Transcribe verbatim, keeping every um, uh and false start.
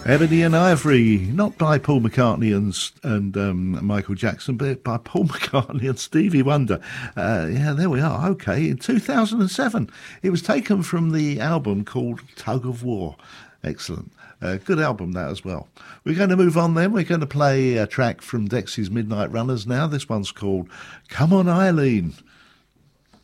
Ebony and Ivory, not by Paul McCartney and and um, Michael Jackson, but by Paul McCartney and Stevie Wonder. Uh, yeah, there we are. Okay, in two thousand seven, it was taken from the album called Tug of War. Excellent. Uh, good album, that as well. We're going to move on then. We're going to play a track from Dexys Midnight Runners now. This one's called Come On Eileen.